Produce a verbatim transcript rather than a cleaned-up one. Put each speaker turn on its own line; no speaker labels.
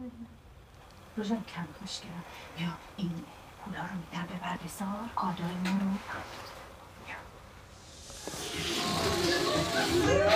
روژان کم خوشگلم. بیا این پولا رو میدم ببر بسار کادوی ما رو.